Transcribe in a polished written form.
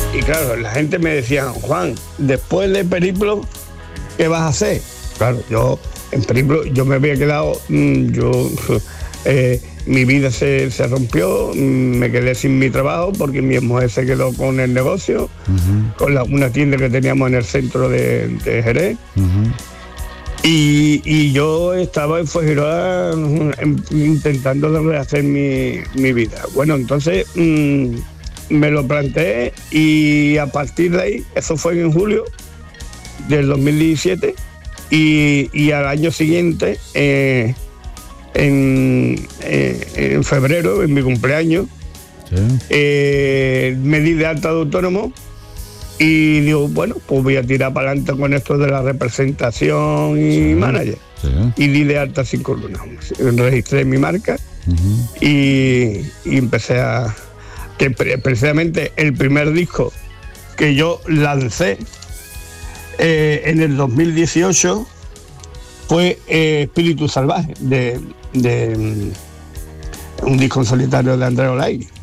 Y claro, la gente me decía, Juan, después de Periplo, ¿qué vas a hacer? Claro, yo en Periplo yo me había quedado, mi vida se rompió, me quedé sin mi trabajo porque mi mujer se quedó con el negocio, con una tienda que teníamos en el centro de Jerez. Y yo estaba en Fuengirola intentando rehacer mi vida. Bueno, entonces me lo planteé y a partir de ahí, eso fue en julio del 2017, y al año siguiente, en febrero, en mi cumpleaños, me di de alta de autónomo y digo, bueno, pues voy a tirar para adelante con esto de la representación y manager. Y di de alta 5 lunas. Registré mi marca y empecé a... que precisamente el primer disco que yo lancé en el 2018 fue Espíritu Salvaje, de un disco en solitario de Andrea Olay.